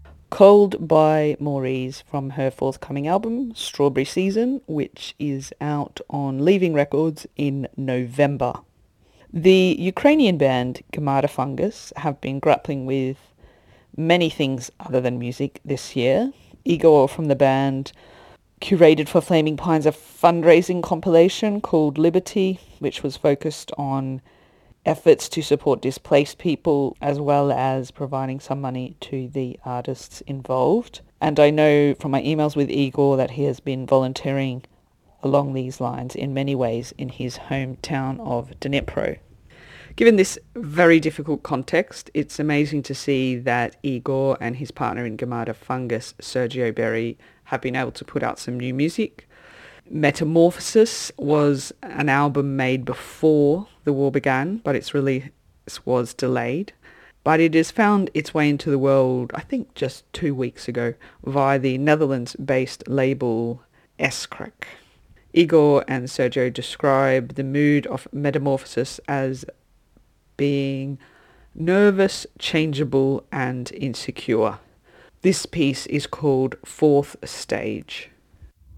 Cold by Maurice from her forthcoming album, Strawberry Season, which is out on Leaving Records in November. The Ukrainian band Gamada Fungus have been grappling with many things other than music this year. Igor from the band curated for Flaming Pines a fundraising compilation called Liberty, which was focused on efforts to support displaced people as well as providing some money to the artists involved. And I know from my emails with Igor that he has been volunteering along these lines in many ways in his hometown of Dnipro. Given this very difficult context, it's amazing to see that Igor and his partner in Gamada Fungus, Sergio Berry, have been able to put out some new music. Metamorphosis was an album made before the war began, but its release was delayed. But it has found its way into the world, I think just 2 weeks ago, via the Netherlands-based label Eskrek. Igor and Sergio describe the mood of Metamorphosis as being nervous, changeable, and insecure. This piece is called Fourth Stage.